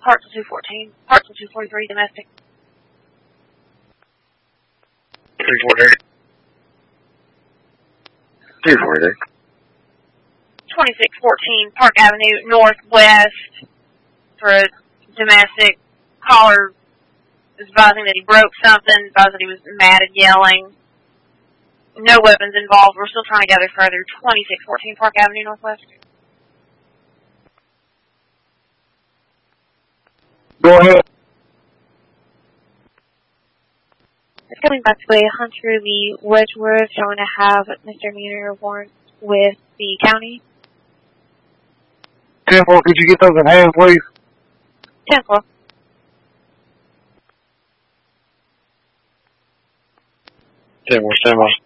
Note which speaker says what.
Speaker 1: Parcel 214. Parcel 243, domestic.
Speaker 2: 340. 340.
Speaker 1: 2614 Park Avenue Northwest for a domestic. Caller is advising that he broke something, advising that he was mad and yelling. No weapons involved. We're still trying to gather further. 2614 Park Avenue Northwest.
Speaker 2: Go ahead.
Speaker 3: It's coming back to Hunter Lee Wedgeworth, showing to have misdemeanor warrant with the county.
Speaker 2: 10-4, could you get those in hand, please?
Speaker 3: 10-4.
Speaker 2: 10-4, stand by.